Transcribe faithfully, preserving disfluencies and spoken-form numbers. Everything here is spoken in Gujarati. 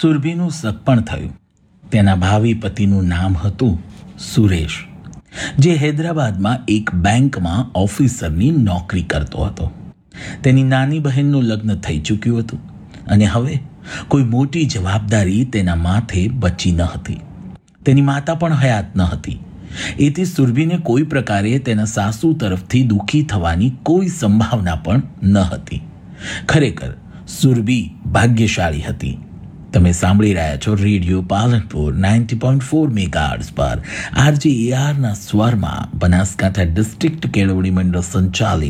સુરભીનું સગપણ થયું. તેના ભાવિ પતિનું નામ હતું સુરેશ, જે હૈદરાબાદમાં એક બેંકમાં ઓફિસરની નોકરી કરતો હતો. તેની નાની બહેનનું લગ્ન થઈ ચૂક્યું હતું અને હવે કોઈ મોટી જવાબદારી તેના માથે બચી ન હતી. તેની માતા પણ હયાત ન હતી. એથી સુરભીને કોઈ પ્રકારે તેના સાસુ તરફથી દુઃખી થવાની કોઈ સંભાવના પણ ન હતી. ખરેખર સુરભી ભાગ્યશાળી હતી. તમે સાંભળી રહ્યા છો radio Palanpur ninety point four megahertz પર આરજે એઆરના સ્વરમાં બનાસકાંઠા ડિસ્ટ્રિક્ટ કેળવણી મંડળ સંચાલિત